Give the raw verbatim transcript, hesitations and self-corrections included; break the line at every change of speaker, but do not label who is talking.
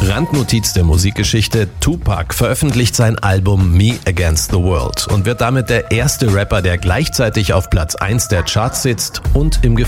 Randnotiz der Musikgeschichte: Tupac veröffentlicht sein Album Me Against the World und wird damit der erste Rapper, der gleichzeitig auf Platz eins der Charts sitzt und im